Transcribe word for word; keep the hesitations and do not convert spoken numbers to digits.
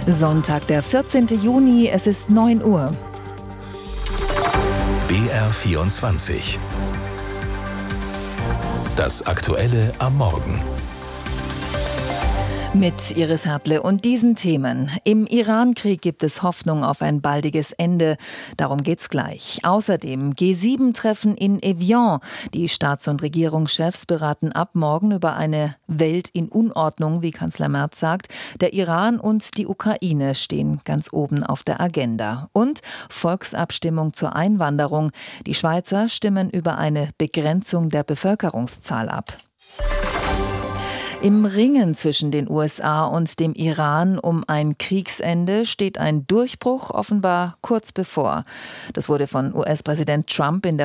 Sonntag, der vierzehnten Juni, es ist neun Uhr. B R vierundzwanzig. Das Aktuelle am Morgen. Mit Iris Hertle und diesen Themen. Im Iran-Krieg gibt es Hoffnung auf ein baldiges Ende. Darum geht's gleich. Außerdem G sieben Treffen in Evian. Die Staats- und Regierungschefs beraten ab morgen über eine Welt in Unordnung, wie Kanzler Merz sagt. Der Iran und die Ukraine stehen ganz oben auf der Agenda. Und Volksabstimmung zur Einwanderung. Die Schweizer stimmen über eine Begrenzung der Bevölkerungszahl ab. Im Ringen zwischen den U S A und dem Iran um ein Kriegsende steht ein Durchbruch offenbar kurz bevor. Das wurde von U S-Präsident Trump in der